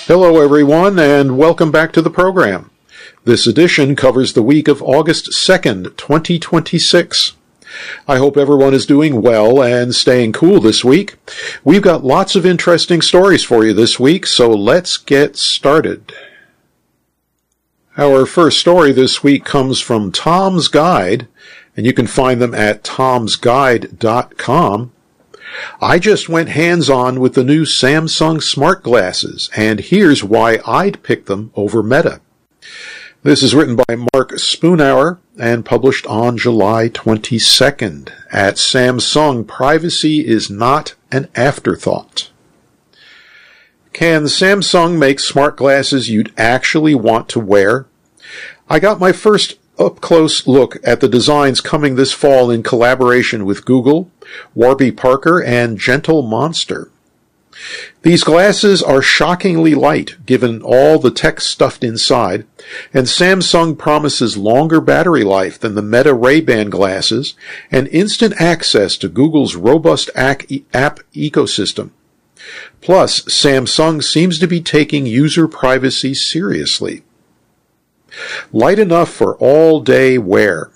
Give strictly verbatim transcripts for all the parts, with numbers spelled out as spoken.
Hello everyone, and welcome back to the program. This edition covers the week of August second, twenty twenty-six. I hope everyone is doing well and staying cool this week. We've got lots of interesting stories for you this week, so let's get started. Our first story this week comes from Tom's Guide, and you can find them at toms guide dot com. I just went hands-on with the new Samsung smart glasses, and here's why I'd pick them over Meta. This is written by Mark Spoonhour and published on July twenty-second at Samsung Privacy is Not an Afterthought. Can Samsung make smart glasses you'd actually want to wear? I got my first up-close look at the designs coming this fall in collaboration with Google, Warby Parker, and Gentle Monster. These glasses are shockingly light, given all the tech stuffed inside, and Samsung promises longer battery life than the Meta Ray-Ban glasses and instant access to Google's robust app ecosystem. Plus, Samsung seems to be taking user privacy seriously. Light enough for all-day wear.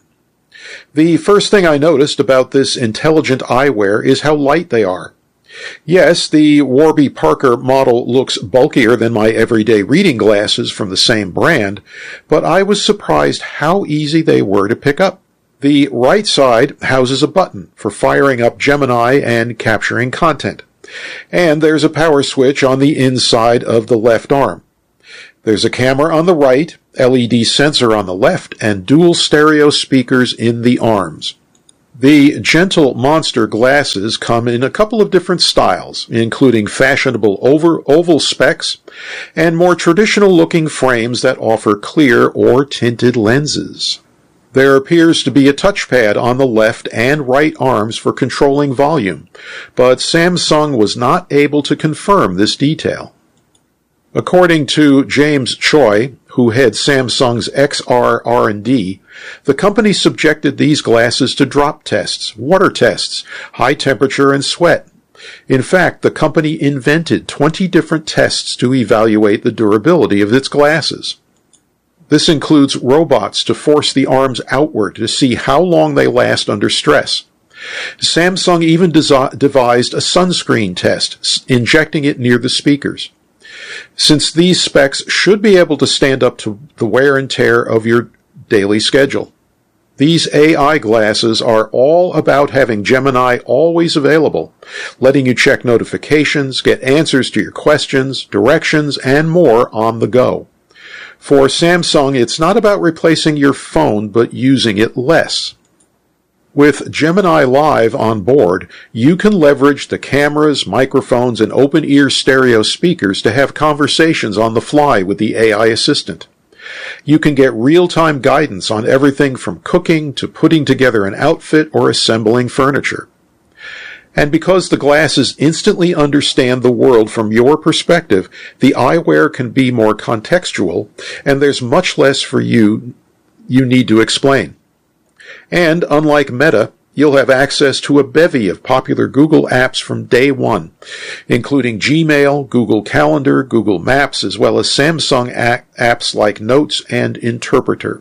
The first thing I noticed about this intelligent eyewear is how light they are. Yes, the Warby Parker model looks bulkier than my everyday reading glasses from the same brand, but I was surprised how easy they were to pick up. The right side houses a button for firing up Gemini and capturing content, and there's a power switch on the inside of the left arm. There's a camera on the right, L E D sensor on the left, and dual stereo speakers in the arms. The Gentle Monster glasses come in a couple of different styles, including fashionable over, oval specs and more traditional-looking frames that offer clear or tinted lenses. There appears to be a touchpad on the left and right arms for controlling volume, but Samsung was not able to confirm this detail. According to James Choi, who heads Samsung's X R R and D, the company subjected these glasses to drop tests, water tests, high temperature, and sweat. In fact, the company invented twenty different tests to evaluate the durability of its glasses. This includes robots to force the arms outward to see how long they last under stress. Samsung even desi- devised a sunscreen test, injecting it near the speakers. Since these specs should be able to stand up to the wear and tear of your daily schedule. These A I glasses are all about having Gemini always available, letting you check notifications, get answers to your questions, directions, and more on the go. For Samsung, it's not about replacing your phone, but using it less. With Gemini Live on board, you can leverage the cameras, microphones, and open-ear stereo speakers to have conversations on the fly with the A I assistant. You can get real-time guidance on everything from cooking to putting together an outfit or assembling furniture. And because the glasses instantly understand the world from your perspective, the eyewear can be more contextual, and there's much less for you you need to explain. And, unlike Meta, you'll have access to a bevy of popular Google apps from day one, including Gmail, Google Calendar, Google Maps, as well as Samsung apps like Notes and Interpreter.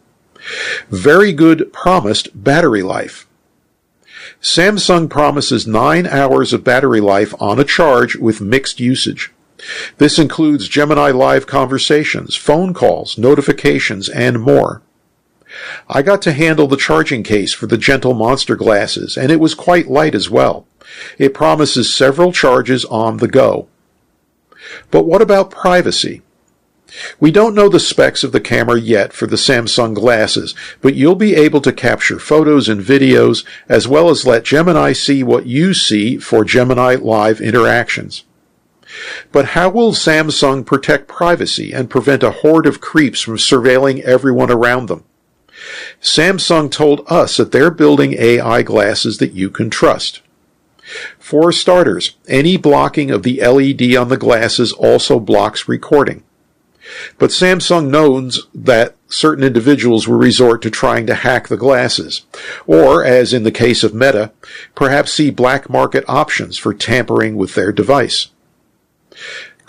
Very good promised battery life. Samsung promises nine hours of battery life on a charge with mixed usage. This includes Gemini Live conversations, phone calls, notifications, and more. I got to handle the charging case for the Gentle Monster glasses, and it was quite light as well. It promises several charges on the go. But what about privacy? We don't know the specs of the camera yet for the Samsung glasses, but you'll be able to capture photos and videos, as well as let Gemini see what you see for Gemini Live interactions. But how will Samsung protect privacy and prevent a horde of creeps from surveilling everyone around them? Samsung told us that they're building A I glasses that you can trust. For starters, any blocking of the L E D on the glasses also blocks recording. But Samsung knows that certain individuals will resort to trying to hack the glasses, or, as in the case of Meta, perhaps see black market options for tampering with their device.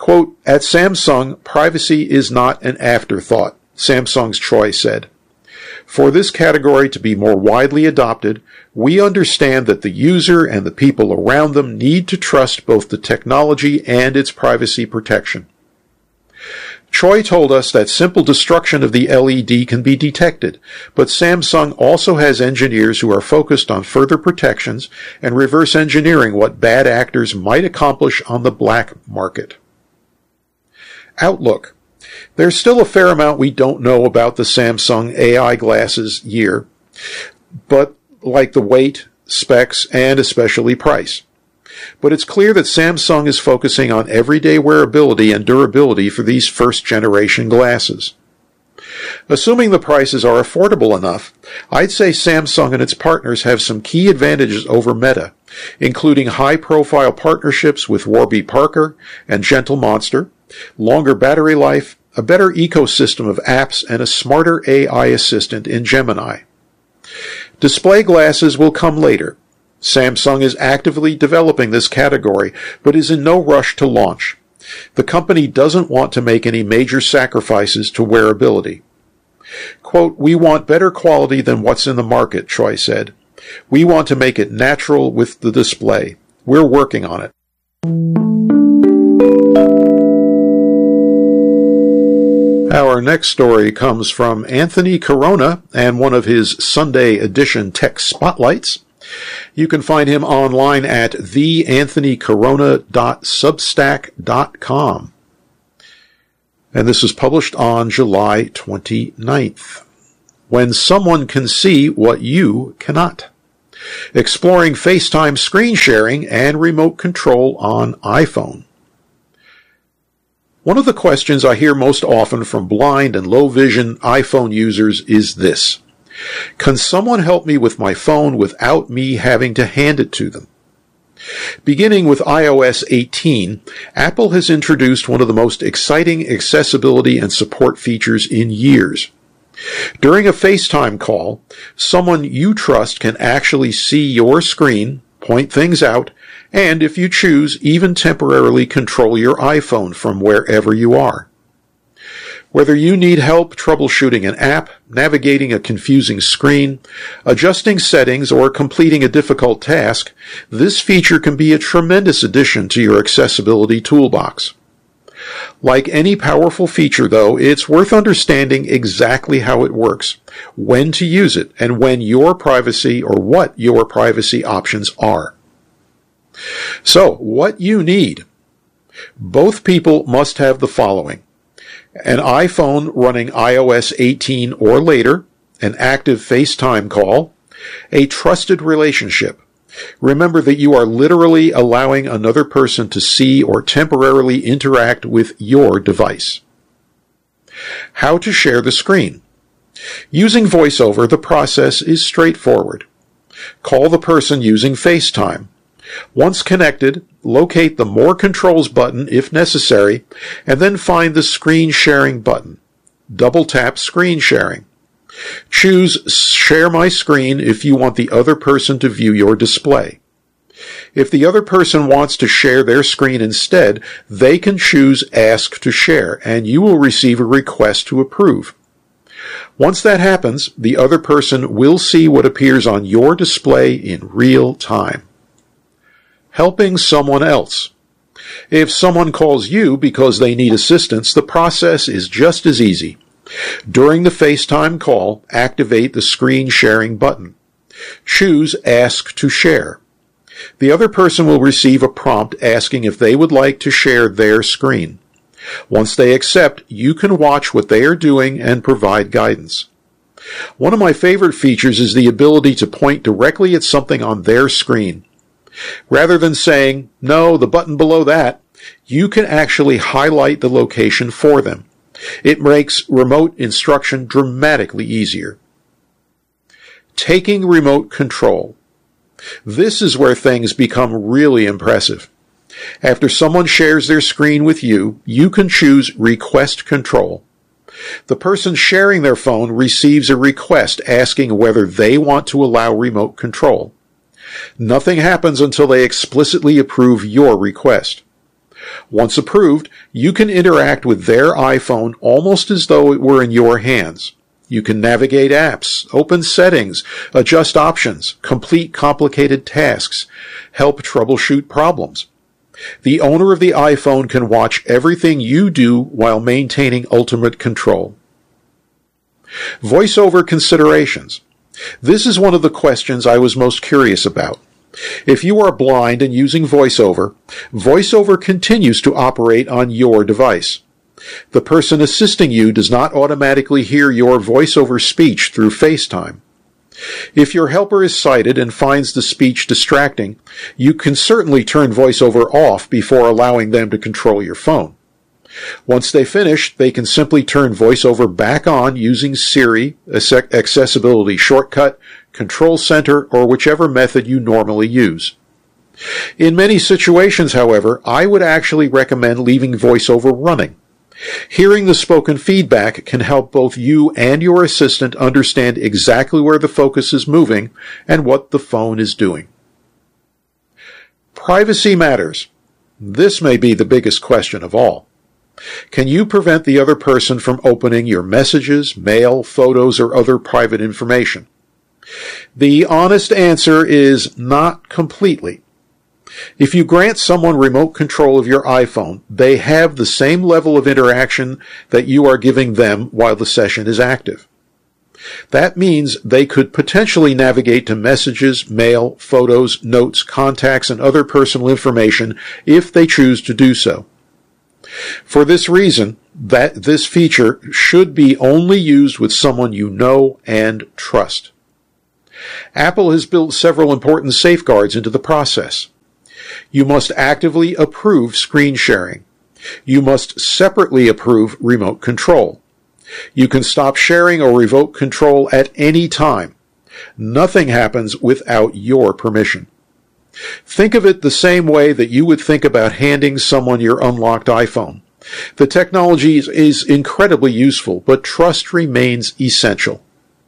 Quote, "At Samsung, privacy is not an afterthought," Samsung's Choi said. "For this category to be more widely adopted, we understand that the user and the people around them need to trust both the technology and its privacy protection." Choi told us that simple destruction of the L E D can be detected, but Samsung also has engineers who are focused on further protections and reverse engineering what bad actors might accomplish on the black market. Outlook. There's still a fair amount we don't know about the Samsung A I glasses year, but like the weight, specs, and especially price. But it's clear that Samsung is focusing on everyday wearability and durability for these first-generation glasses. Assuming the prices are affordable enough, I'd say Samsung and its partners have some key advantages over Meta, including high-profile partnerships with Warby Parker and Gentle Monster, longer battery life, a better ecosystem of apps, and a smarter A I assistant in Gemini. Display glasses will come later. Samsung is actively developing this category, but is in no rush to launch. The company doesn't want to make any major sacrifices to wearability. Quote, "We want better quality than what's in the market," Choi said. "We want to make it natural with the display. We're working on it." Our next story comes from Anthony Corona and one of his Sunday edition tech spotlights. You can find him online at the anthony corona dot substack dot com. And this was published on July twenty-ninth. When someone can see what you cannot. Exploring FaceTime screen sharing and remote control on iPhone. One of the questions I hear most often from blind and low vision iPhone users is this: can someone help me with my phone without me having to hand it to them? Beginning with i O S eighteen, Apple has introduced one of the most exciting accessibility and support features in years. During a FaceTime call, someone you trust can actually see your screen, point things out, and if you choose, even temporarily control your iPhone from wherever you are. Whether you need help troubleshooting an app, navigating a confusing screen, adjusting settings, or completing a difficult task, this feature can be a tremendous addition to your accessibility toolbox. Like any powerful feature, though, it's worth understanding exactly how it works, when to use it, and when your privacy or what your privacy options are. So, what you need. Both people must have the following: an iPhone running i O S eighteen or later, an active FaceTime call, a trusted relationship. Remember that you are literally allowing another person to see or temporarily interact with your device. How to share the screen. Using VoiceOver, the process is straightforward. Call the person using FaceTime. Once connected, locate the More Controls button if necessary, and then find the Screen Sharing button. Double tap Screen Sharing. Choose Share My Screen if you want the other person to view your display. If the other person wants to share their screen instead, they can choose Ask to Share, and you will receive a request to approve. Once that happens, the other person will see what appears on your display in real time. Helping someone else. If someone calls you because they need assistance, the process is just as easy. During the FaceTime call, activate the Screen Sharing button. Choose Ask to Share. The other person will receive a prompt asking if they would like to share their screen. Once they accept, you can watch what they are doing and provide guidance. One of my favorite features is the ability to point directly at something on their screen. Rather than saying, "No, the button below that," you can actually highlight the location for them. It makes remote instruction dramatically easier. Taking remote control. This is where things become really impressive. After someone shares their screen with you, you can choose Request Control. The person sharing their phone receives a request asking whether they want to allow remote control. Nothing happens until they explicitly approve your request. Once approved, you can interact with their iPhone almost as though it were in your hands. You can navigate apps, open settings, adjust options, complete complicated tasks, help troubleshoot problems. The owner of the iPhone can watch everything you do while maintaining ultimate control. VoiceOver considerations. This is one of the questions I was most curious about. If you are blind and using VoiceOver, VoiceOver continues to operate on your device. The person assisting you does not automatically hear your VoiceOver speech through FaceTime. If your helper is sighted and finds the speech distracting, you can certainly turn VoiceOver off before allowing them to control your phone. Once they finish, they can simply turn VoiceOver back on using Siri, Accessibility Shortcut, Control Center, or whichever method you normally use. In many situations, however, I would actually recommend leaving VoiceOver running. Hearing the spoken feedback can help both you and your assistant understand exactly where the focus is moving and what the phone is doing. Privacy matters. This may be the biggest question of all. Can you prevent the other person from opening your messages, mail, photos, or other private information? The honest answer is not completely. If you grant someone remote control of your iPhone, they have the same level of interaction that you are giving them while the session is active. That means they could potentially navigate to messages, mail, photos, notes, contacts, and other personal information if they choose to do so. For this reason, that this feature should be only used with someone you know and trust. Apple has built several important safeguards into the process. You must actively approve screen sharing. You must separately approve remote control. You can stop sharing or revoke control at any time. Nothing happens without your permission. Think of it the same way that you would think about handing someone your unlocked iPhone. The technology is, is incredibly useful, but trust remains essential.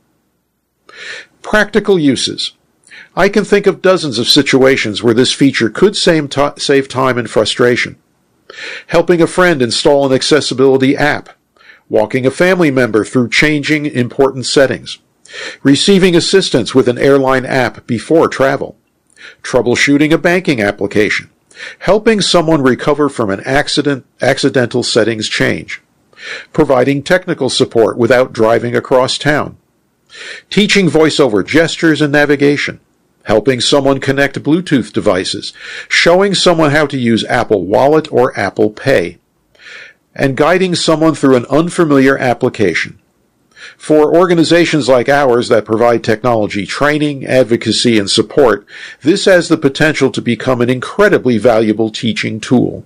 Practical uses. I can think of dozens of situations where this feature could save time and frustration. Helping a friend install an accessibility app. Walking a family member through changing important settings. Receiving assistance with an airline app before travel. Troubleshooting a banking application. Helping someone recover from an accident, accidental settings change. Providing technical support without driving across town. Teaching VoiceOver gestures and navigation. Helping someone connect Bluetooth devices, showing someone how to use Apple Wallet or Apple Pay, and guiding someone through an unfamiliar application. For organizations like ours that provide technology training, advocacy, and support, this has the potential to become an incredibly valuable teaching tool.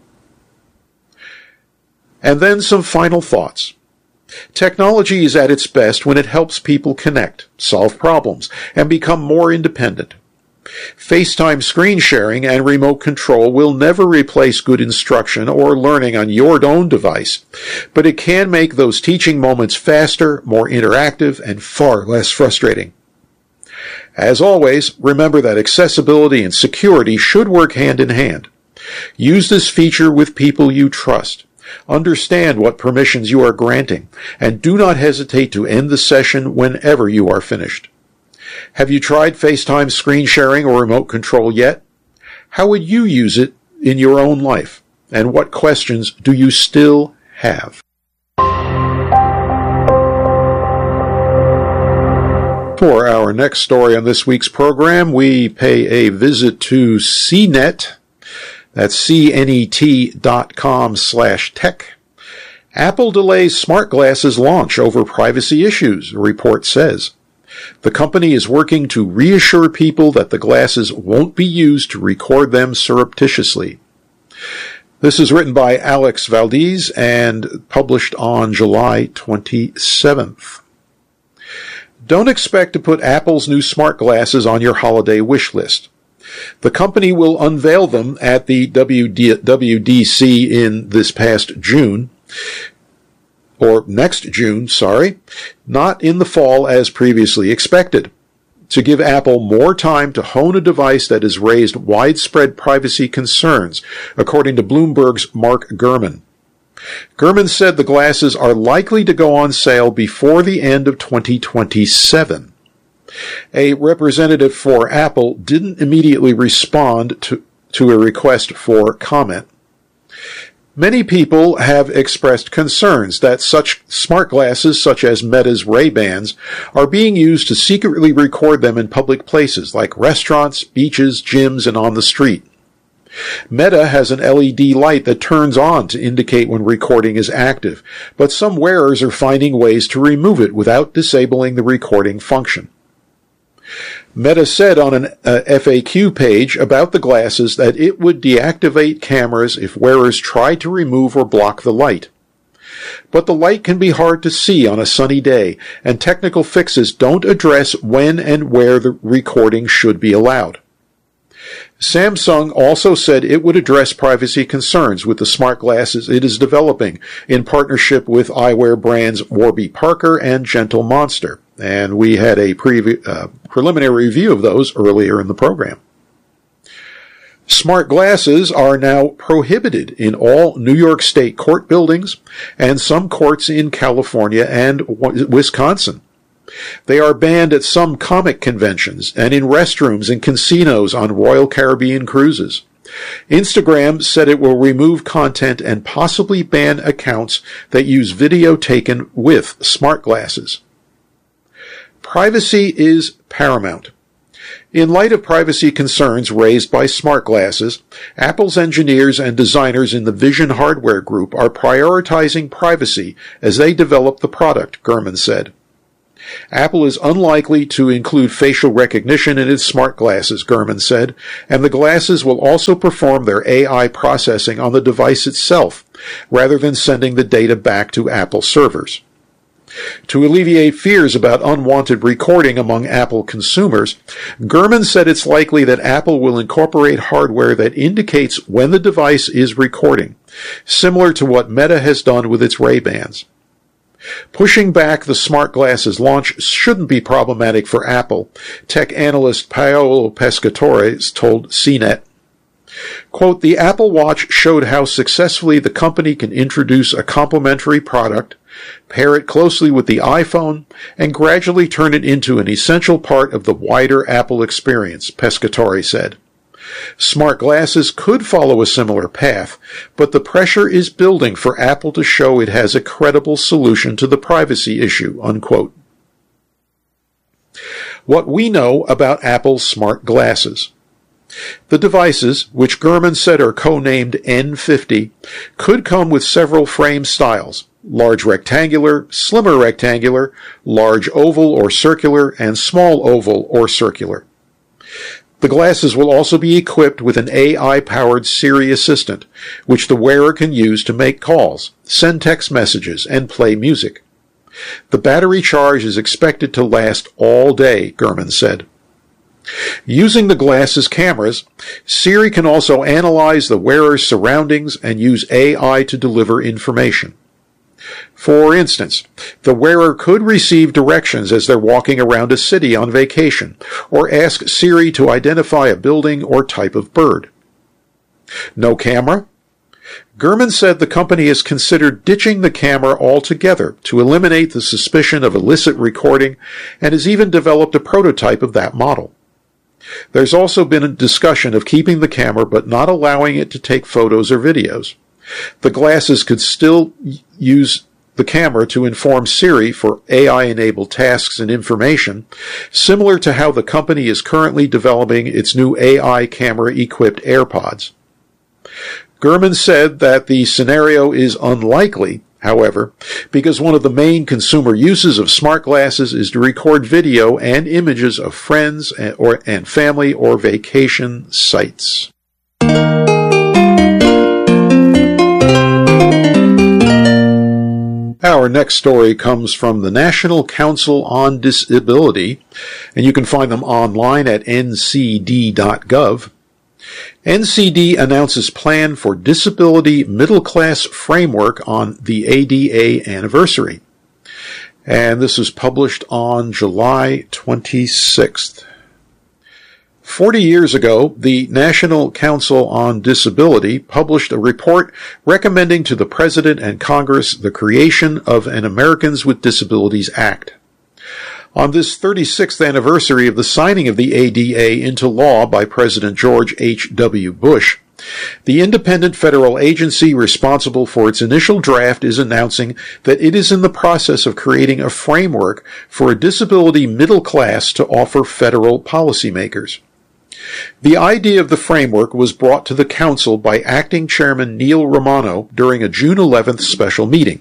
And then some final thoughts. Technology is at its best when it helps people connect, solve problems, and become more independent. FaceTime screen sharing and remote control will never replace good instruction or learning on your own device, but it can make those teaching moments faster, more interactive, and far less frustrating. As always, remember that accessibility and security should work hand in hand. Use this feature with people you trust. Understand what permissions you are granting, and do not hesitate to end the session whenever you are finished. Have you tried FaceTime screen sharing or remote control yet? How would you use it in your own life? And what questions do you still have? For our next story on this week's program, we pay a visit to C net. That's C N E T dot com slash tech. Apple delays smart glasses launch over privacy issues, the report says. The company is working to reassure people that the glasses won't be used to record them surreptitiously. This is written by Alex Valdez and published on July twenty-seventh. Don't expect to put Apple's new smart glasses on your holiday wish list. The company will unveil them at the W D C in this past June, or next June, sorry, not in the fall as previously expected. to give Apple more time to hone a device that has raised widespread privacy concerns, according to Bloomberg's Mark Gurman. Gurman said the glasses are likely to go on sale before the end of twenty twenty-seven. A representative for Apple didn't immediately respond to, to a request for comment. Many people have expressed concerns that such smart glasses, such as Meta's Ray-Bans, are being used to secretly record them in public places like restaurants, beaches, gyms, and on the street. Meta has an L E D light that turns on to indicate when recording is active, but some wearers are finding ways to remove it without disabling the recording function. Meta said on an uh, F A Q page about the glasses that it would deactivate cameras if wearers tried to remove or block the light. But the light can be hard to see on a sunny day, and technical fixes don't address when and where the recording should be allowed. Samsung also said it would address privacy concerns with the smart glasses it is developing in partnership with eyewear brands Warby Parker and Gentle Monster. And we had a pre- uh, preliminary review of those earlier in the program. Smart glasses are now prohibited in all New York State court buildings and some courts in California and Wisconsin. They are banned at some comic conventions and in restrooms and casinos on Royal Caribbean cruises. Instagram said it will remove content and possibly ban accounts that use video taken with smart glasses. Privacy is paramount. In light of privacy concerns raised by smart glasses, Apple's engineers and designers in the Vision Hardware Group are prioritizing privacy as they develop the product, Gurman said. Apple is unlikely to include facial recognition in its smart glasses, Gurman said, and the glasses will also perform their A I processing on the device itself, rather than sending the data back to Apple servers. To alleviate fears about unwanted recording among Apple consumers, Gurman said it's likely that Apple will incorporate hardware that indicates when the device is recording, similar to what Meta has done with its Ray-Bans. Pushing back the smart glasses launch shouldn't be problematic for Apple, tech analyst Paolo Pescatore told C net. Quote, the Apple Watch showed how successfully the company can introduce a complementary product, pair it closely with the iPhone, and gradually turn it into an essential part of the wider Apple experience, Pescatore said. Smart glasses could follow a similar path, but the pressure is building for Apple to show it has a credible solution to the privacy issue, unquote. What we know about Apple's smart glasses. The devices, which Gurman said are codenamed N fifty, could come with several frame styles, large rectangular, slimmer rectangular, large oval or circular, and small oval or circular. The glasses will also be equipped with an A I-powered Siri assistant, which the wearer can use to make calls, send text messages, and play music. The battery charge is expected to last all day, Gurman said. Using the glasses' cameras, Siri can also analyze the wearer's surroundings and use A I to deliver information. For instance, the wearer could receive directions as they're walking around a city on vacation, or ask Siri to identify a building or type of bird. No camera? Gurman said the company has considered ditching the camera altogether to eliminate the suspicion of illicit recording and has even developed a prototype of that model. There's also been a discussion of keeping the camera but not allowing it to take photos or videos. The glasses could still use the camera to inform Siri for A I-enabled tasks and information, similar to how the company is currently developing its new A I camera-equipped AirPods. Gurman said that the scenario is unlikely, however, because one of the main consumer uses of smart glasses is to record video and images of friends and, or, and family or vacation sites. Our next story comes from the National Council on Disability, and you can find them online at N C D dot gov. N C D announces plan for disability middle class framework on the A D A anniversary. and this was published on July twenty-sixth. Forty years ago, the National Council on Disability published a report recommending to the President and Congress the creation of an Americans with Disabilities Act. On this thirty-sixth anniversary of the signing of the A D A into law by President George H W Bush, the independent federal agency responsible for its initial draft is announcing that it is in the process of creating a framework for a disability middle class to offer federal policymakers. The idea of the framework was brought to the Council by Acting Chairman Neil Romano during a June eleventh special meeting.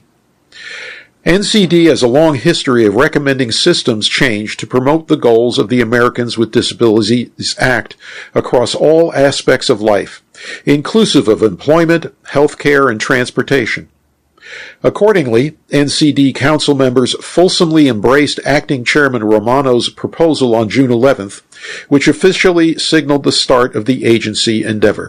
N C D has a long history of recommending systems change to promote the goals of the Americans with Disabilities Act across all aspects of life, inclusive of employment, health care, and transportation. Accordingly, N C D Council members fulsomely embraced Acting Chairman Romano's proposal on June eleventh, which officially signaled the start of the agency endeavor.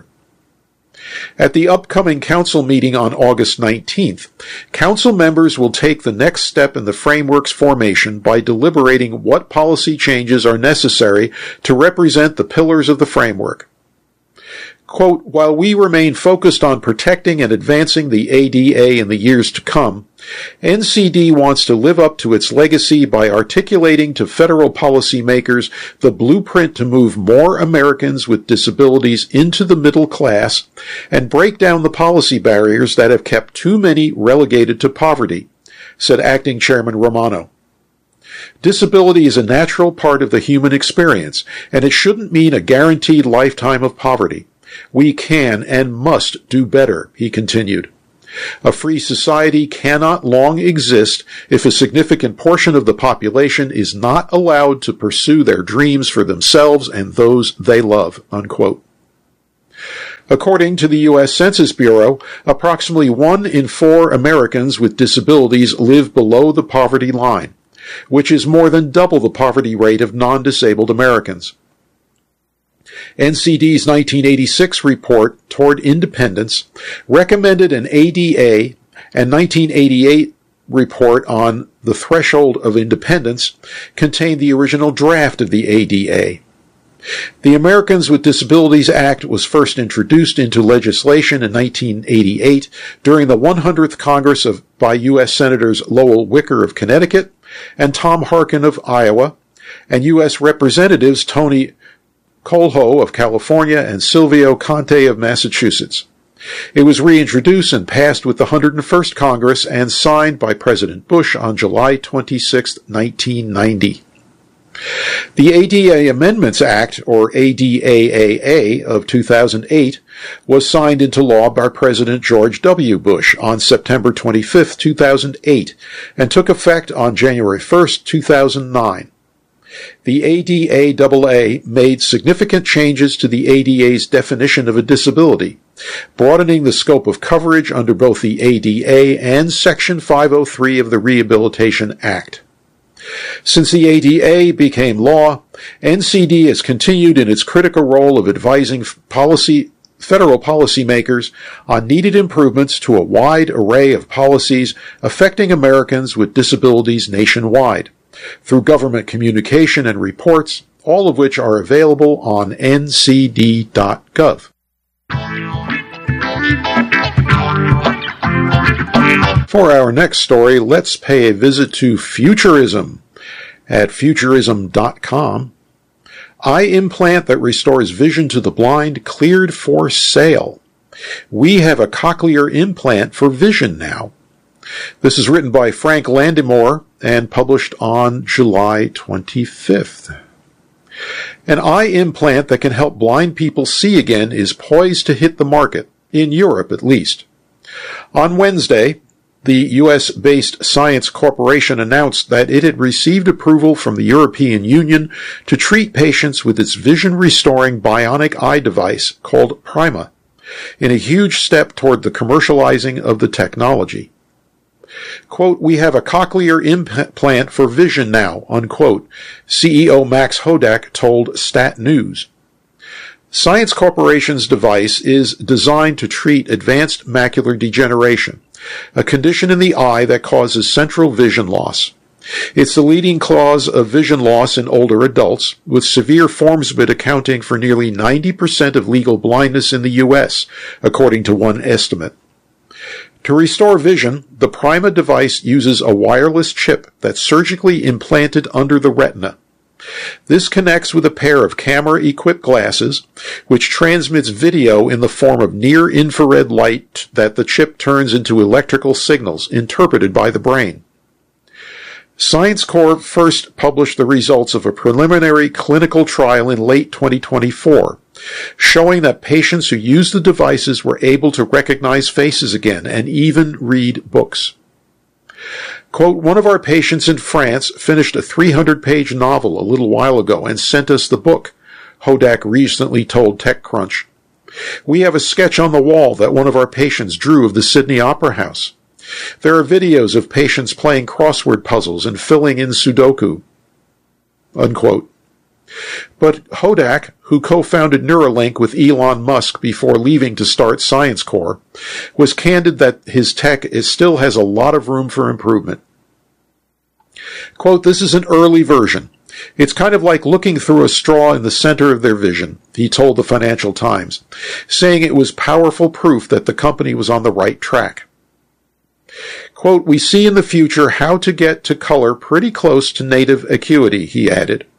At the upcoming Council meeting on August nineteenth, Council members will take the next step in the framework's formation by deliberating what policy changes are necessary to represent the pillars of the framework. Quote, while we remain focused on protecting and advancing the A D A in the years to come, N C D wants to live up to its legacy by articulating to federal policymakers the blueprint to move more Americans with disabilities into the middle class and break down the policy barriers that have kept too many relegated to poverty, said Acting Chairman Romano. Disability is a natural part of the human experience, and it shouldn't mean a guaranteed lifetime of poverty. We can and must do better, he continued. A free society cannot long exist if a significant portion of the population is not allowed to pursue their dreams for themselves and those they love, unquote. According to the U S Census Bureau, approximately one in four Americans with disabilities live below the poverty line, which is more than double the poverty rate of non-disabled Americans. N C D's nineteen eighty-six report Toward Independence recommended an A D A, and nineteen eighty-eight report on the Threshold of Independence contained the original draft of the A D A. The Americans with Disabilities Act was first introduced into legislation in nineteen eighty-eight during the one hundredth Congress of, by U S Senators Lowell Wicker of Connecticut and Tom Harkin of Iowa, and U S Representatives Tony Colho of California and Silvio Conte of Massachusetts. It was reintroduced and passed with the one hundred first Congress and signed by President Bush on July twenty-sixth, nineteen ninety. The A D A Amendments Act, or A D A A A, of two thousand eight was signed into law by President George W. Bush on September twenty-fifth, two thousand eight, and took effect on January first, two thousand nine. The A D A A A made significant changes to the A D A's definition of a disability, broadening the scope of coverage under both the A D A and Section five oh three of the Rehabilitation Act. Since the A D A became law, N C D has continued in its critical role of advising policy, federal policymakers on needed improvements to a wide array of policies affecting Americans with disabilities nationwide, through government communication and reports, all of which are available on N C D dot gov. For our next story, let's pay a visit to Futurism at Futurism dot com. Eye implant that restores vision to the blind cleared for sale. We have a cochlear implant for vision now. This is written by Frank Landemore and published on July twenty-fifth. An eye implant that can help blind people see again is poised to hit the market, in Europe at least. On Wednesday, the U S-based Science Corporation announced that it had received approval from the European Union to treat patients with its vision-restoring bionic eye device called Prima, in a huge step toward the commercializing of the technology. Quote, we have a cochlear implant for vision now, unquote, C E O Max Hodak told Stat News. Science Corporation's device is designed to treat advanced macular degeneration, a condition in the eye that causes central vision loss. It's the leading cause of vision loss in older adults, with severe forms of it accounting for nearly ninety percent of legal blindness in the U S, according to one estimate. To restore vision, the Prima device uses a wireless chip that's surgically implanted under the retina. This connects with a pair of camera-equipped glasses, which transmits video in the form of near-infrared light that the chip turns into electrical signals interpreted by the brain. Science Corp first published the results of a preliminary clinical trial in late twenty twenty-four, showing that patients who used the devices were able to recognize faces again and even read books. Quote, one of our patients in France finished a three hundred page novel a little while ago and sent us the book, Hodak recently told TechCrunch. We have a sketch on the wall that one of our patients drew of the Sydney Opera House. There are videos of patients playing crossword puzzles and filling in Sudoku. Unquote. But Hodak, who co-founded Neuralink with Elon Musk before leaving to start Science Corp, was candid that his tech is still has a lot of room for improvement. Quote, this is an early version. It's kind of like looking through a straw in the center of their vision, he told the Financial Times, saying it was powerful proof that the company was on the right track. Quote, we see in the future how to get to color pretty close to native acuity, he added.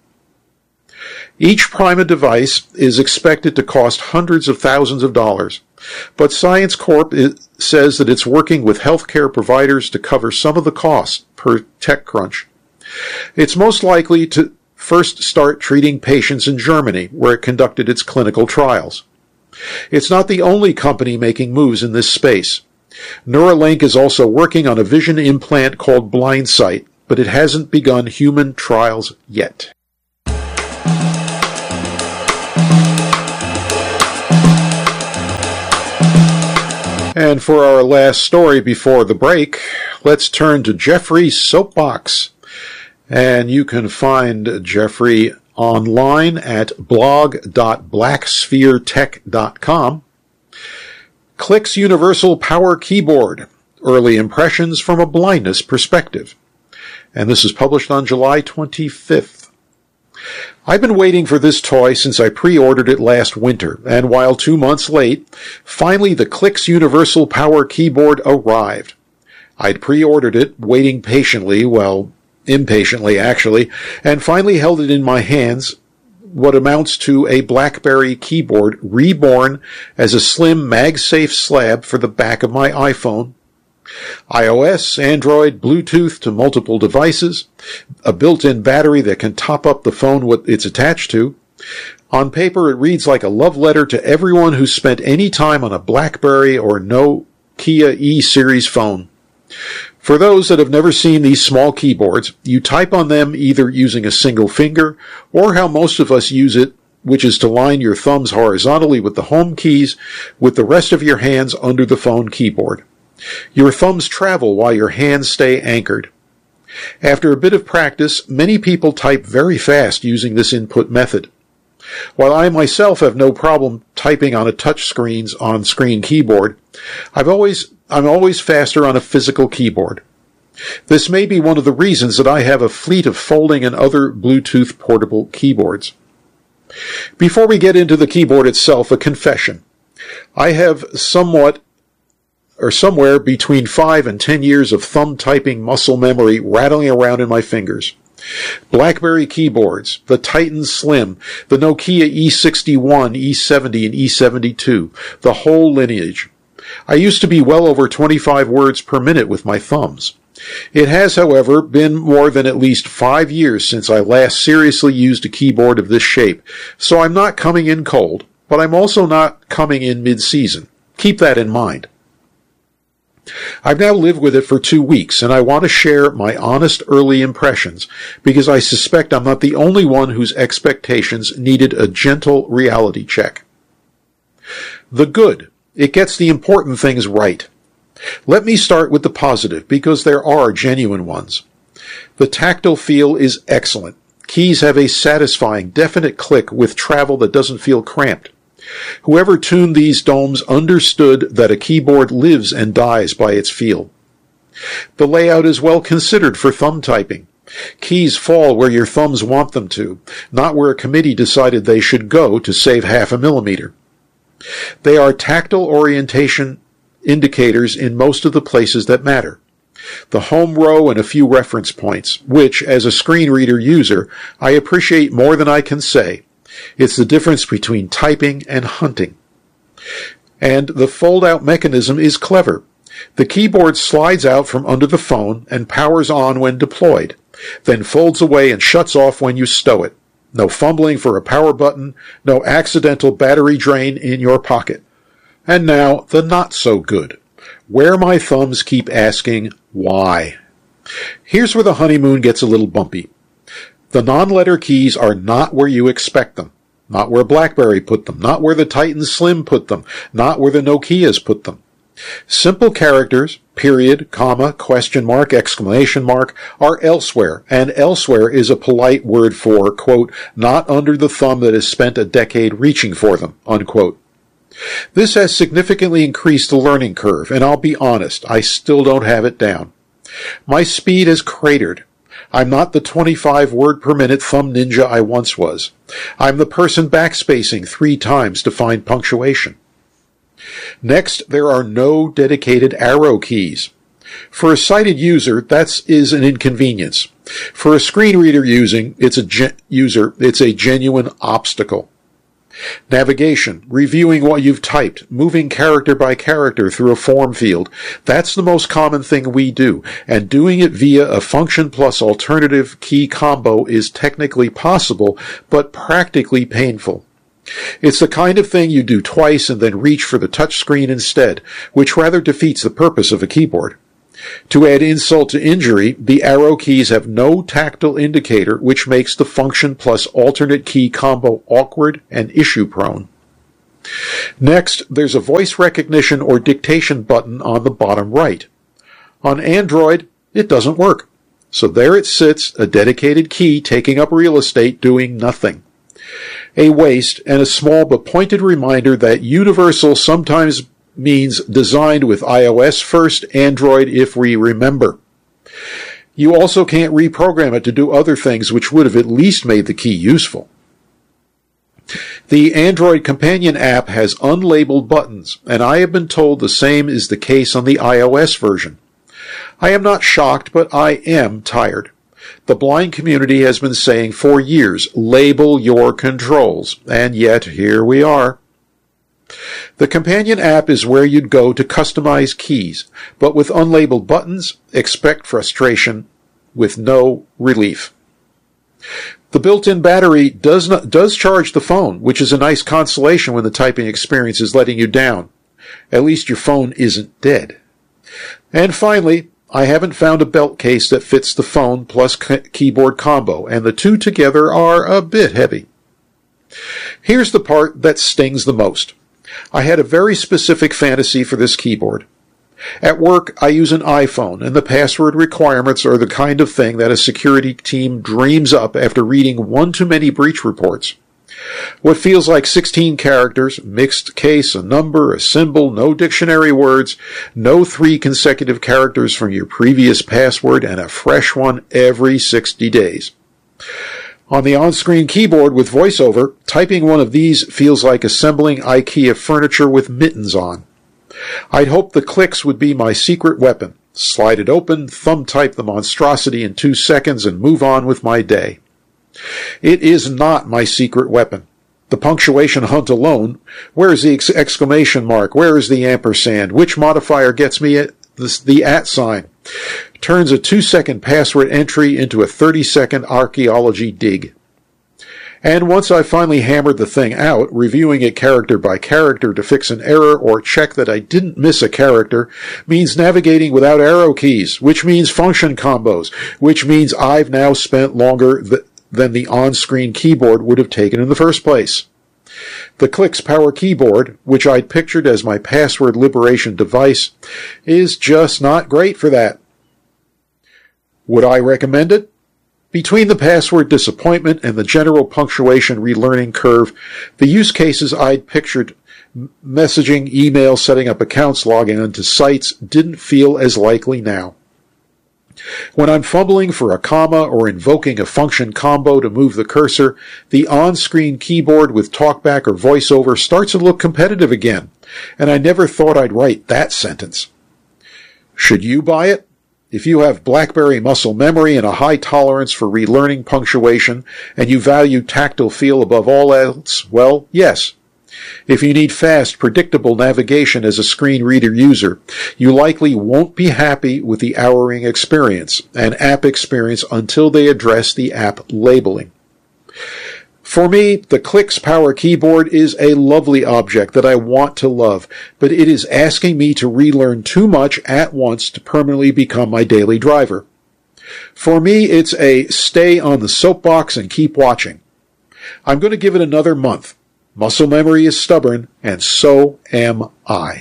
Each Prima device is expected to cost hundreds of thousands of dollars, but Science Corp says that it's working with healthcare providers to cover some of the costs, per TechCrunch. It's most likely to first start treating patients in Germany, where it conducted its clinical trials. It's not the only company making moves in this space. Neuralink is also working on a vision implant called BlindSight, but it hasn't begun human trials yet. And for our last story before the break, let's turn to Jeffrey's Soapbox. And you can find Jeffrey online at blog dot black sphere tech dot com. Clicks Universal Power Keyboard, Early Impressions from a Blindness Perspective. And this is published on July twenty-fifth. I've been waiting for this toy since I pre-ordered it last winter, and while two months late, finally the Clicks Universal Power Keyboard arrived. I'd pre-ordered it, waiting patiently, well, impatiently actually, and finally held it in my hands, what amounts to a BlackBerry keyboard reborn as a slim MagSafe slab for the back of my iPhone. iOS, Android, Bluetooth to multiple devices, a built-in battery that can top up the phone what it's attached to. On paper, it reads like a love letter to everyone who's spent any time on a BlackBerry or Nokia E-Series phone. For those that have never seen these small keyboards, you type on them either using a single finger or how most of us use it, which is to line your thumbs horizontally with the home keys with the rest of your hands under the phone keyboard. Your thumbs travel while your hands stay anchored. After a bit of practice, many people type very fast using this input method. While I myself have no problem typing on a touchscreen's on-screen keyboard, I've always, I'm always faster on a physical keyboard. This may be one of the reasons that I have a fleet of folding and other Bluetooth portable keyboards. Before we get into the keyboard itself, a confession. I have somewhat or somewhere between five and ten years of thumb typing muscle memory rattling around in my fingers. BlackBerry keyboards, the Titan Slim, the Nokia E sixty-one, E seventy, and E seventy-two, the whole lineage. I used to be well over twenty-five words per minute with my thumbs. It has, however, been more than at least five years since I last seriously used a keyboard of this shape, so I'm not coming in cold, but I'm also not coming in mid-season. Keep that in mind. I've now lived with it for two weeks, and I want to share my honest early impressions because I suspect I'm not the only one whose expectations needed a gentle reality check. The good. It gets the important things right. Let me start with the positive because there are genuine ones. The tactile feel is excellent. Keys have a satisfying, definite click with travel that doesn't feel cramped. Whoever tuned these domes understood that a keyboard lives and dies by its feel. The layout is well considered for thumb typing. Keys fall where your thumbs want them to, not where a committee decided they should go to save half a millimeter. They are tactile orientation indicators in most of the places that matter. The home row and a few reference points, which, as a screen reader user, I appreciate more than I can say. It's the difference between typing and hunting. And the fold-out mechanism is clever. The keyboard slides out from under the phone and powers on when deployed, then folds away and shuts off when you stow it. No fumbling for a power button, no accidental battery drain in your pocket. And now, the not-so-good. Where my thumbs keep asking, why? Here's where the honeymoon gets a little bumpy. The non-letter keys are not where you expect them. Not where BlackBerry put them. Not where the Titan Slim put them. Not where the Nokias put them. Simple characters, period, comma, question mark, exclamation mark, are elsewhere, and elsewhere is a polite word for, quote, not under the thumb that has spent a decade reaching for them, unquote. This has significantly increased the learning curve, and I'll be honest, I still don't have it down. My speed has cratered. I'm not the twenty-five word per minute thumb ninja I once was. I'm the person backspacing three times to find punctuation. Next, there are no dedicated arrow keys. For a sighted user, that is an inconvenience. For a screen reader using, it's a gen- user, it's a genuine obstacle. Navigation, reviewing what you've typed, moving character by character through a form field, that's the most common thing we do, and doing it via a function plus alternative key combo is technically possible, but practically painful. It's the kind of thing you do twice and then reach for the touchscreen instead, which rather defeats the purpose of a keyboard. To add insult to injury, the arrow keys have no tactile indicator, which makes the function plus alternate key combo awkward and issue-prone. Next, there's a voice recognition or dictation button on the bottom right. On Android, it doesn't work. So there it sits, a dedicated key taking up real estate, doing nothing. A waste and a small but pointed reminder that universal sometimes means designed with iOS first, Android if we remember. You also can't reprogram it to do other things which would have at least made the key useful. The Android companion app has unlabeled buttons, and I have been told the same is the case on the iOS version. I am not shocked, but I am tired. The blind community has been saying for years, label your controls, and yet here we are. The companion app is where you'd go to customize keys, but with unlabeled buttons, expect frustration with no relief. The built-in battery does not, does charge the phone, which is a nice consolation when the typing experience is letting you down. At least your phone isn't dead. And finally, I haven't found a belt case that fits the phone plus keyboard combo, and the two together are a bit heavy. Here's the part that stings the most. I had a very specific fantasy for this keyboard. At work, I use an iPhone, and the password requirements are the kind of thing that a security team dreams up after reading one too many breach reports. What feels like sixteen characters, mixed case, a number, a symbol, no dictionary words, no three consecutive characters from your previous password, and a fresh one every sixty days. On the on-screen keyboard with VoiceOver, typing one of these feels like assembling IKEA furniture with mittens on. I'd hoped the clicks would be my secret weapon. Slide it open, thumb type the monstrosity in two seconds, and move on with my day. It is not my secret weapon. The punctuation hunt alone, where is the ex- exclamation mark, where is the ampersand, which modifier gets me at the, the at sign, turns a two-second password entry into a thirty-second archaeology dig. And once I finally hammered the thing out, reviewing it character by character to fix an error or check that I didn't miss a character means navigating without arrow keys, which means function combos, which means I've now spent longer th- than the on-screen keyboard would have taken in the first place. The Clix Power Keyboard, which I'd pictured as my password liberation device, is just not great for that. Would I recommend it? Between the password disappointment and the general punctuation relearning curve, the use cases I'd pictured, messaging, email, setting up accounts, logging onto sites, didn't feel as likely now. When I'm fumbling for a comma or invoking a function combo to move the cursor, the on-screen keyboard with TalkBack or VoiceOver starts to look competitive again, and I never thought I'd write that sentence. Should you buy it? If you have BlackBerry muscle memory and a high tolerance for relearning punctuation, and you value tactile feel above all else, well, yes. If you need fast, predictable navigation as a screen reader user, you likely won't be happy with the hourring experience and app experience until they address the app labeling. For me, the Clix Power Keyboard is a lovely object that I want to love, but it is asking me to relearn too much at once to permanently become my daily driver. For me, it's a stay on the soapbox and keep watching. I'm going to give it another month. Muscle memory is stubborn, and so am I.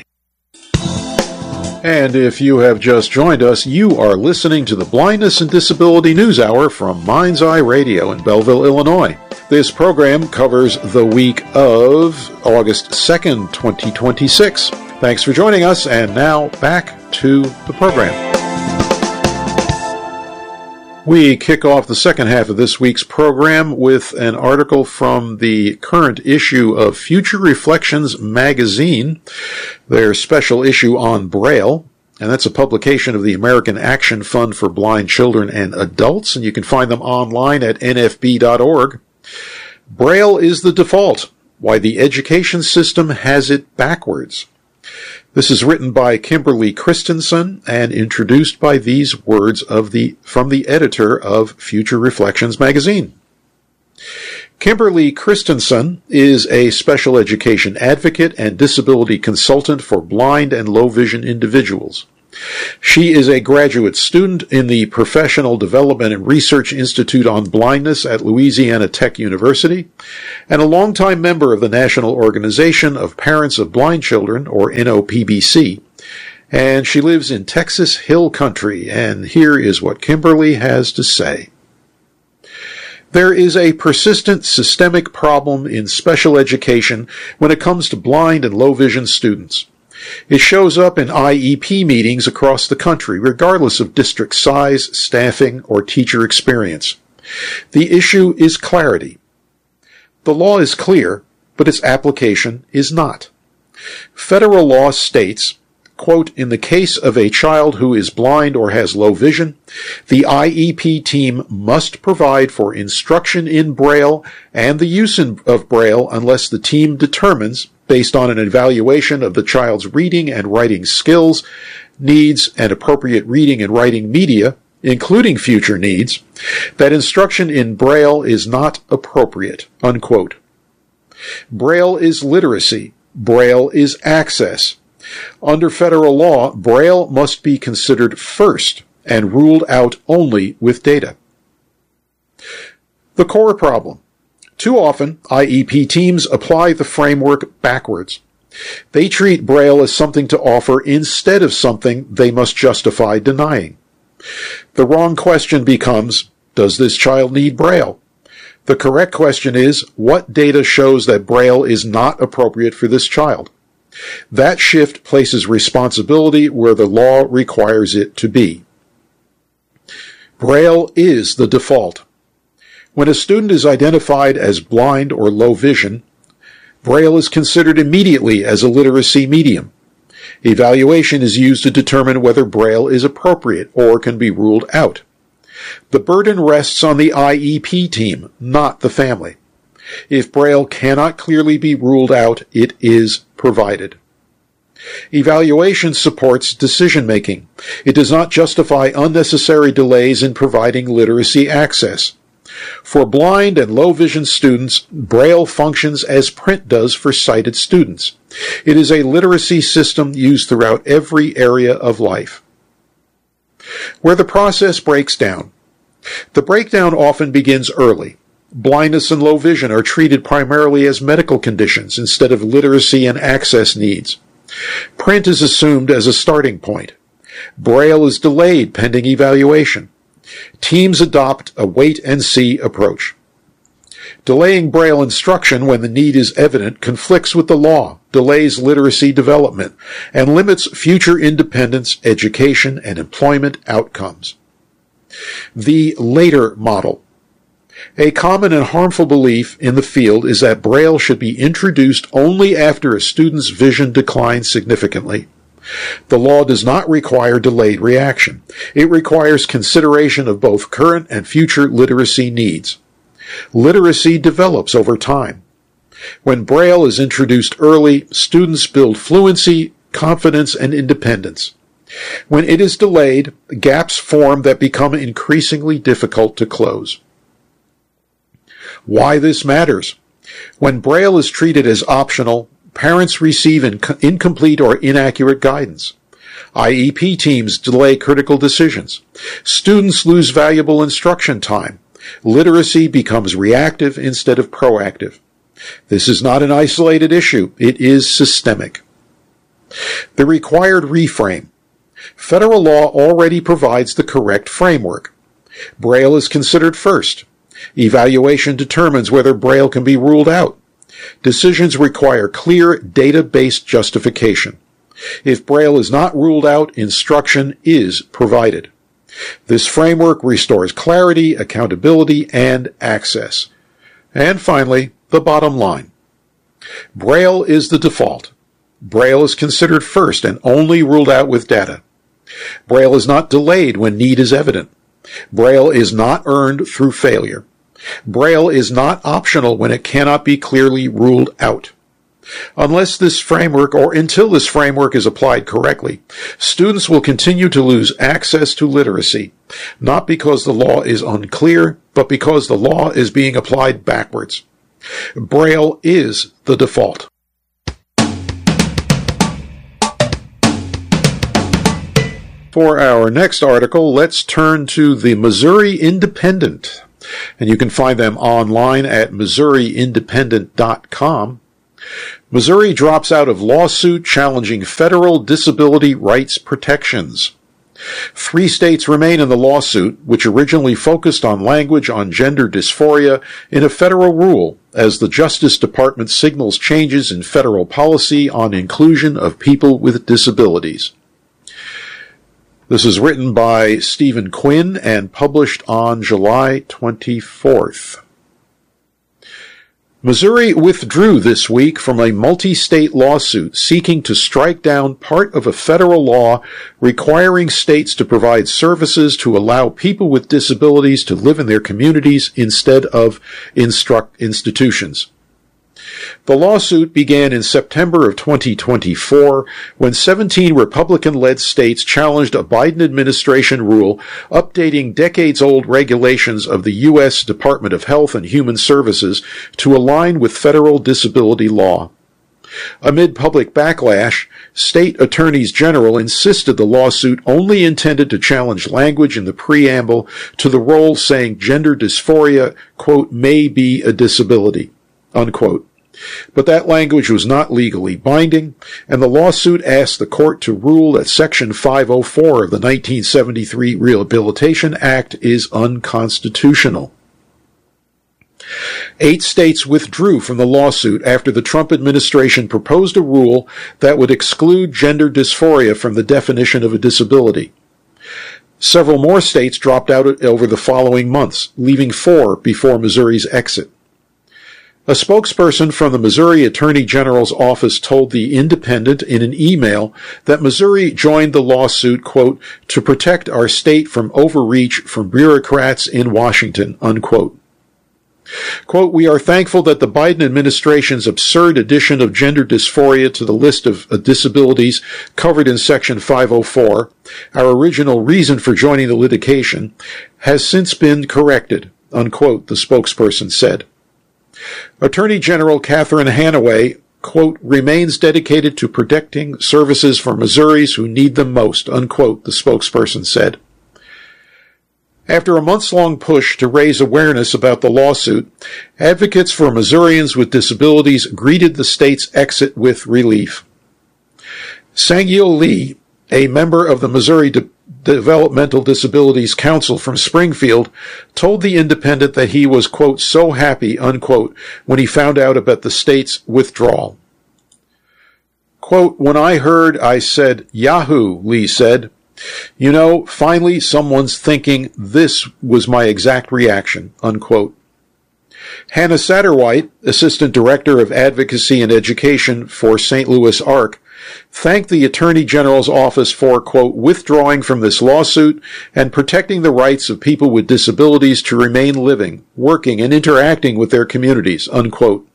And if you have just joined us, you are listening to the Blindness and Disability News Hour from Mind's Eye Radio in Belleville, Illinois. This program covers the week of August second, twenty twenty-six. Thanks for joining us, and now back to the program. We kick off the second half of this week's program with an article from the current issue of Future Reflections magazine, their special issue on Braille, and that's a publication of the American Action Fund for Blind Children and Adults, and you can find them online at N F B dot org. Braille is the default, why the education system has it backwards. This is written by Kimberly Christensen and introduced by these words of the from the editor of Future Reflections magazine. Kimberly Christensen is a special education advocate and disability consultant for blind and low vision individuals. She is a graduate student in the Professional Development and Research Institute on Blindness at Louisiana Tech University, and a longtime member of the National Organization of Parents of Blind Children, or N O P B C, and she lives in Texas Hill Country, and here is what Kimberly has to say. There is a persistent systemic problem in special education when it comes to blind and low vision students. It shows up in I E P meetings across the country, regardless of district size, staffing, or teacher experience. The issue is clarity. The law is clear, but its application is not. Federal law states, quote, in the case of a child who is blind or has low vision, the I E P team must provide for instruction in Braille and the use of Braille unless the team determines, based on an evaluation of the child's reading and writing skills, needs, and appropriate reading and writing media, including future needs, that instruction in Braille is not appropriate, unquote. Braille is literacy. Braille is access. Under federal law, Braille must be considered first and ruled out only with data. The core problem. Too often, I E P teams apply the framework backwards. They treat Braille as something to offer instead of something they must justify denying. The wrong question becomes, does this child need Braille? The correct question is, what data shows that Braille is not appropriate for this child? That shift places responsibility where the law requires it to be. Braille is the default. When a student is identified as blind or low vision, Braille is considered immediately as a literacy medium. Evaluation is used to determine whether Braille is appropriate or can be ruled out. The burden rests on the I E P team, not the family. If Braille cannot clearly be ruled out, it is provided. Evaluation supports decision-making. It does not justify unnecessary delays in providing literacy access. For blind and low vision students, Braille functions as print does for sighted students. It is a literacy system used throughout every area of life. Where the process breaks down. The breakdown often begins early. Blindness and low vision are treated primarily as medical conditions instead of literacy and access needs. Print is assumed as a starting point. Braille is delayed pending evaluation. Teams adopt a wait-and-see approach. Delaying Braille instruction when the need is evident conflicts with the law, delays literacy development, and limits future independence, education, and employment outcomes. The later model. A common and harmful belief in the field is that Braille should be introduced only after a student's vision declines significantly. The law does not require delayed reaction. It requires consideration of both current and future literacy needs. Literacy develops over time. When Braille is introduced early, students build fluency, confidence, and independence. When it is delayed, gaps form that become increasingly difficult to close. Why this matters. When Braille is treated as optional, parents receive inc- incomplete or inaccurate guidance. I E P teams delay critical decisions. Students lose valuable instruction time. Literacy becomes reactive instead of proactive. This is not an isolated issue. It is systemic. The required reframe. Federal law already provides the correct framework. Braille is considered first. Evaluation determines whether Braille can be ruled out. Decisions require clear, data-based justification. If Braille is not ruled out, instruction is provided. This framework restores clarity, accountability, and access. And finally, the bottom line. Braille is the default. Braille is considered first and only ruled out with data. Braille is not delayed when need is evident. Braille is not earned through failure. Braille is not optional when it cannot be clearly ruled out. Unless this framework, or until this framework is applied correctly, students will continue to lose access to literacy, not because the law is unclear, but because the law is being applied backwards. Braille is the default. For our next article, let's turn to the Missouri Independent, and you can find them online at Missouri Independent dot com. Missouri drops out of lawsuit challenging federal disability rights protections. Three states remain in the lawsuit, which originally focused on language on gender dysphoria in a federal rule, as the Justice Department signals changes in federal policy on inclusion of people with disabilities. This is written by Stephen Quinn and published on July twenty-fourth. Missouri withdrew this week from a multi-state lawsuit seeking to strike down part of a federal law requiring states to provide services to allow people with disabilities to live in their communities instead of instruct institutions. The lawsuit began in September of twenty twenty-four when seventeen Republican-led states challenged a Biden administration rule updating decades-old regulations of the U S Department of Health and Human Services to align with federal disability law. Amid public backlash, state attorneys general insisted the lawsuit only intended to challenge language in the preamble to the rule saying gender dysphoria, quote, may be a disability, unquote. But that language was not legally binding, and the lawsuit asked the court to rule that Section five oh four of the nineteen seventy-three Rehabilitation Act is unconstitutional. Eight states withdrew from the lawsuit after the Trump administration proposed a rule that would exclude gender dysphoria from the definition of a disability. Several more states dropped out over the following months, leaving four before Missouri's exit. A spokesperson from the Missouri Attorney General's office told The Independent in an email that Missouri joined the lawsuit, quote, to protect our state from overreach from bureaucrats in Washington, unquote. Quote, we are thankful that the Biden administration's absurd addition of gender dysphoria to the list of uh, disabilities covered in Section five oh four, our original reason for joining the litigation, has since been corrected, unquote, the spokesperson said. Attorney General Catherine Hanaway, quote, remains dedicated to protecting services for Missouris who need them most, unquote, the spokesperson said. After a months-long push to raise awareness about the lawsuit, advocates for Missourians with disabilities greeted the state's exit with relief. Sang-Yil Lee, a member of the Missouri De- Developmental Disabilities Council from Springfield, told The Independent that he was, quote, so happy, unquote, when he found out about the state's withdrawal. Quote, when I heard, I said, Yahoo, Lee said. You know, finally someone's thinking this was my exact reaction, unquote. Hannah Satterwhite, Assistant Director of Advocacy and Education for Saint Louis Arc, thanked the Attorney General's office for, quote, withdrawing from this lawsuit and protecting the rights of people with disabilities to remain living, working, and interacting with their communities, unquote.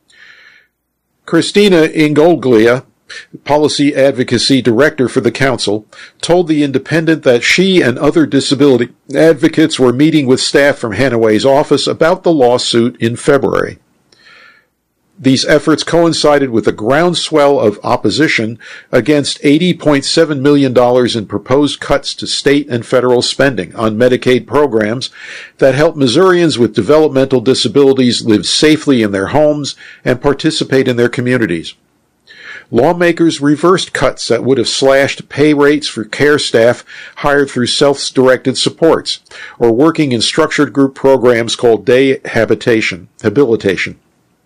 Christina Ingoglia, Policy Advocacy Director for the Council, told The Independent that she and other disability advocates were meeting with staff from Hanaway's office about the lawsuit in February. These efforts coincided with a groundswell of opposition against eighty point seven million dollars in proposed cuts to state and federal spending on Medicaid programs that help Missourians with developmental disabilities live safely in their homes and participate in their communities. Lawmakers reversed cuts that would have slashed pay rates for care staff hired through self-directed supports or working in structured group programs called day habitation, habilitation.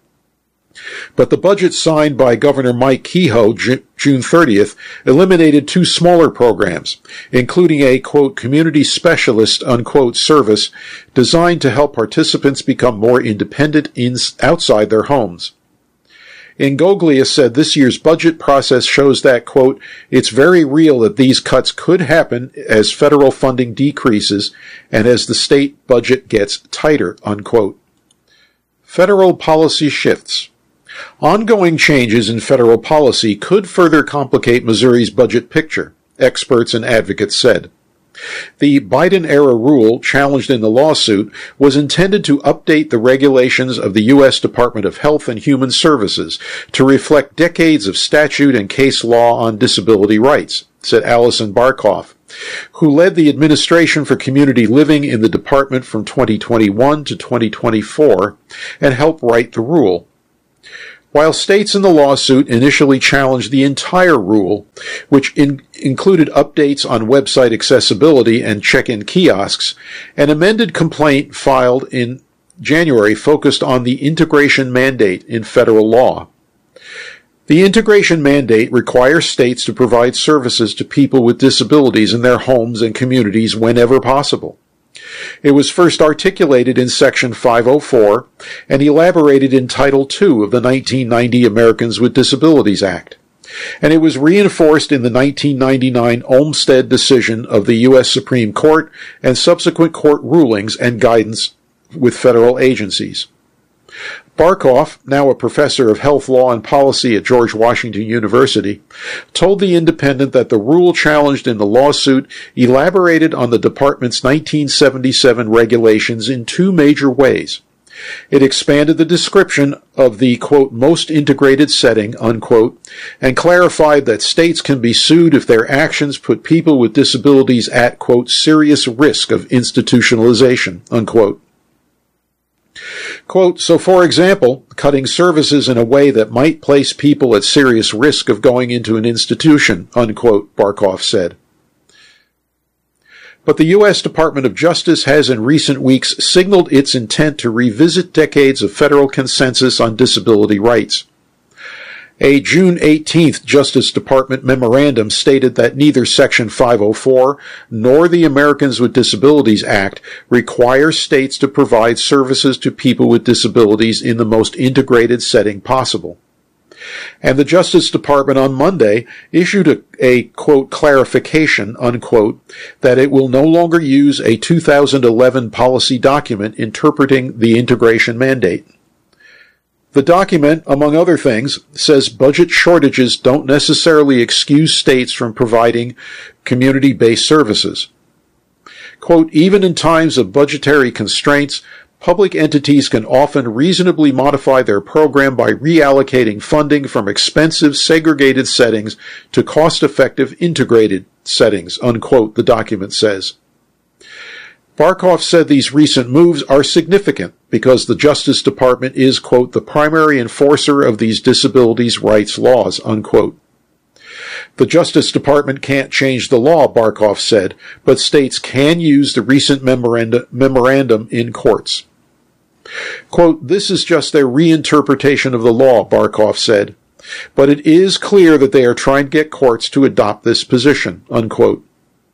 But the budget signed by Governor Mike Kehoe June thirtieth eliminated two smaller programs, including a, quote, community specialist, unquote, service designed to help participants become more independent in, outside their homes. Ingoglia said this year's budget process shows that, quote, it's very real that these cuts could happen as federal funding decreases and as the state budget gets tighter, unquote. Federal policy shifts. Ongoing changes in federal policy could further complicate Missouri's budget picture, experts and advocates said. The Biden-era rule challenged in the lawsuit was intended to update the regulations of the U S Department of Health and Human Services to reflect decades of statute and case law on disability rights, said Allison Barkoff, who led the Administration for Community Living in the department from twenty twenty-one to twenty twenty-four and helped write the rule. While states in the lawsuit initially challenged the entire rule, which in, included updates on website accessibility and check-in kiosks, an amended complaint filed in January focused on the integration mandate in federal law. The integration mandate requires states to provide services to people with disabilities in their homes and communities whenever possible. It was first articulated in Section five oh four and elaborated in Title two of the nineteen ninety Americans with Disabilities Act, and it was reinforced in the nineteen ninety-nine Olmstead decision of the U S Supreme Court and subsequent court rulings and guidance with federal agencies. Barkoff, now a professor of health law and policy at George Washington University, told The Independent that the rule challenged in the lawsuit elaborated on the department's nineteen seventy-seven regulations in two major ways. It expanded the description of the, quote, most integrated setting, unquote, and clarified that states can be sued if their actions put people with disabilities at, quote, serious risk of institutionalization, unquote. Quote, so for example, cutting services in a way that might place people at serious risk of going into an institution, unquote, Barkoff said. But the U S Department of Justice has in recent weeks signaled its intent to revisit decades of federal consensus on disability rights. A June eighteenth Justice Department memorandum stated that neither Section five oh four nor the Americans with Disabilities Act require states to provide services to people with disabilities in the most integrated setting possible. And the Justice Department on Monday issued a, a, quote, clarification, unquote, that it will no longer use a two thousand eleven policy document interpreting the integration mandate. The document, among other things, says budget shortages don't necessarily excuse states from providing community-based services. Quote, even in times of budgetary constraints, public entities can often reasonably modify their program by reallocating funding from expensive segregated settings to cost-effective integrated settings, unquote, the document says. Barkoff said these recent moves are significant because the Justice Department is, quote, the primary enforcer of these disabilities rights laws, unquote. The Justice Department can't change the law, Barkoff said, but states can use the recent memoranda, memorandum in courts. Quote, this is just their reinterpretation of the law, Barkoff said, but it is clear that they are trying to get courts to adopt this position, unquote.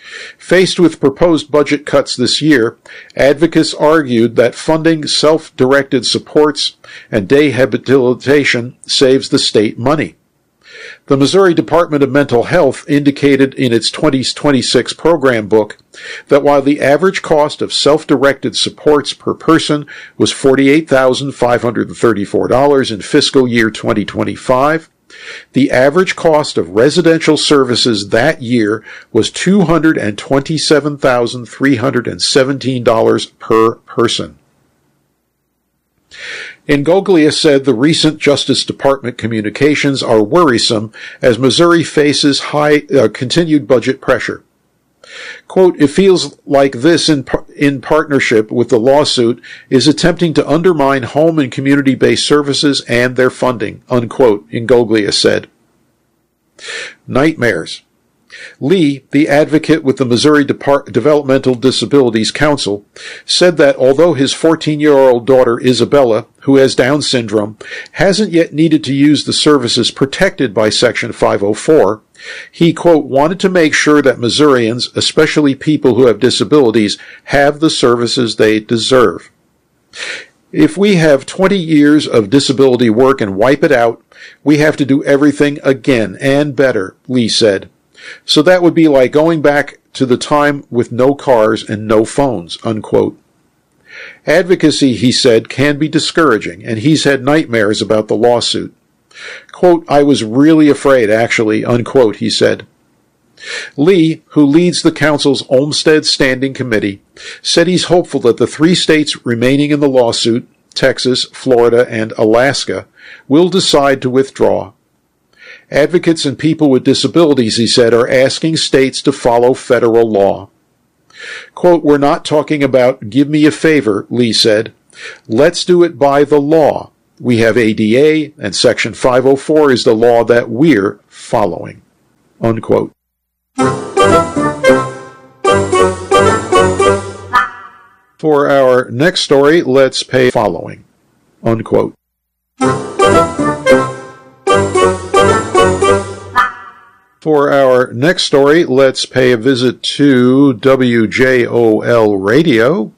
Faced with proposed budget cuts this year, advocates argued that funding self-directed supports and rehabilitation saves the state money. The Missouri Department of Mental Health indicated in its twenty twenty-six program book that while the average cost of self-directed supports per person was forty-eight thousand five hundred thirty-four dollars in fiscal year twenty twenty-five, the average cost of residential services that year was two hundred twenty-seven thousand three hundred seventeen dollars per person. Ingoglia said the recent Justice Department communications are worrisome as Missouri faces high uh, continued budget pressure. Quote, it feels like this in, par- in partnership with the lawsuit is attempting to undermine home and community-based services and their funding, unquote, Ingoglia said. Nightmares. Lee, the advocate with the Missouri Depart- Developmental Disabilities Council, said that although his fourteen-year-old daughter Isabella, who has Down syndrome, hasn't yet needed to use the services protected by Section five oh four, he, quote, wanted to make sure that Missourians, especially people who have disabilities, have the services they deserve. If we have twenty years of disability work and wipe it out, we have to do everything again and better, Lee said. So that would be like going back to the time with no cars and no phones, unquote. Advocacy, he said, can be discouraging, and he's had nightmares about the lawsuit. Quote, I was really afraid, actually, unquote, he said. Lee, who leads the council's Olmstead Standing Committee, said he's hopeful that the three states remaining in the lawsuit, Texas, Florida, and Alaska, will decide to withdraw. Advocates and people with disabilities, he said, are asking states to follow federal law. Quote, we're not talking about give me a favor, Lee said. Let's do it by the law. We have A D A, and Section five oh four is the law that we're following, unquote. For our next story, let's pay following, unquote. For our next story, let's pay a visit to W J O L Radio.